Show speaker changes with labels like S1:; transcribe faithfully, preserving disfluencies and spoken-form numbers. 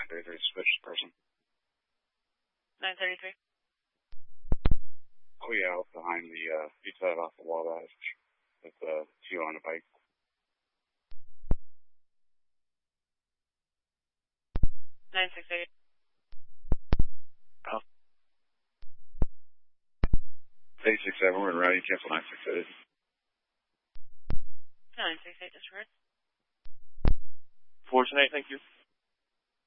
S1: thirty-three, switch person.
S2: nine thirty-three.
S1: Oh yeah, out behind the, uh, each side off the Wabash with the uh, two on a bike.
S2: nine six eight.
S1: Oh. eight six seven, we're ready, cancel nine six eight.
S2: nine six eight, disregard.
S3: four ten eight, thank you.